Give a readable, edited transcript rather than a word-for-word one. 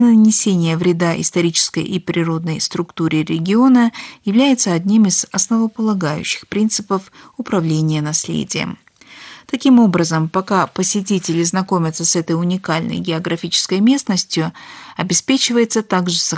Нанесение вреда исторической и природной структуре региона является одним из основополагающих принципов управления наследием. Таким образом, пока посетители знакомятся с этой уникальной географической местностью, обеспечивается также сохранение